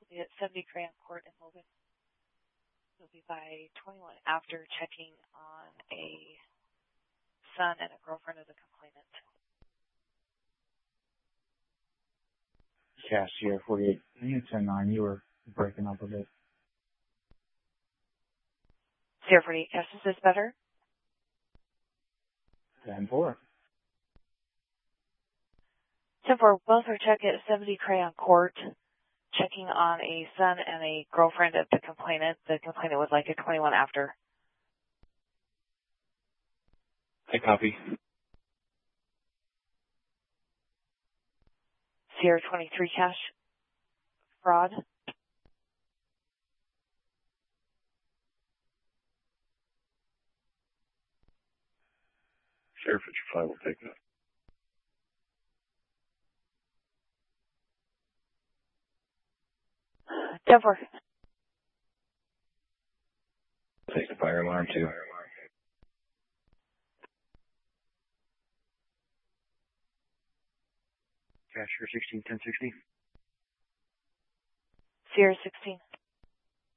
will be at 70 Crayon Court in Logan. It'll be by 21 after checking on a son and a girlfriend of the complainant. Cash Sierra 48, 10-9, you were breaking up a bit. Sierra 48, Cash, is this better? 10-4. 10-4, both are checked at 70 Crayon Court, checking on a son and a girlfriend of the complainant. The complainant would like a 21 after. I copy. Sierra 23, Cash, fraud. Sheriff 55 will take that. Denver. Take the fire alarm too. Cashier 16, 1060. Sierra 16.